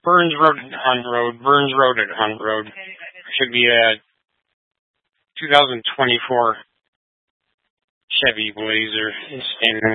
Burns Road at Hunt Road. Burns Road at Hunt Road. Should be a 2024 Chevy Blazer. It's standing